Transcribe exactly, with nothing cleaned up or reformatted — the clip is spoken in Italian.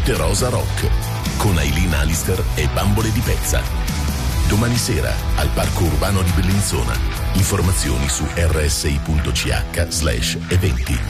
Notte Rosa Rock con Aileen Alister e Bambole di Pezza. Domani sera al Parco Urbano di Bellinzona. Informazioni su r s i punto c h slash eventi.